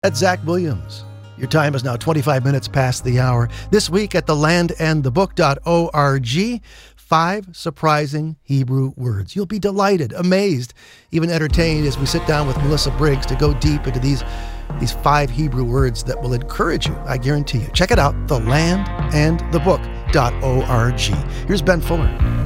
That's Zach Williams. Your time is now 25 minutes past the hour. This week at thelandandthebook.org, 5 surprising Hebrew words. You'll be delighted, amazed, even entertained as we sit down with Melissa Briggs to go deep into these 5 Hebrew words that will encourage you, I guarantee you. Check it out, thelandandthebook.org. Here's Ben Fuller.